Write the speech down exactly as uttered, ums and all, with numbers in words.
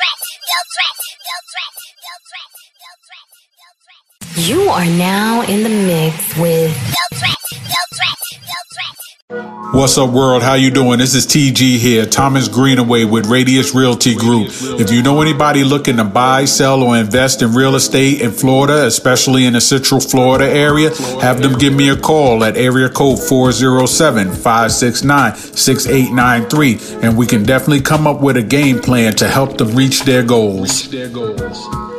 You are now in the mix with What's up, world? How you doing? This is T G here, Thomas Greenaway with Radius Realty Group. If you know anybody looking to buy, sell, or invest in real estate in Florida, especially in the Central Florida area, have them give me a call at area code four oh seven, five six nine, six eight nine three, and we can definitely come up with a game plan to help them reach their goals.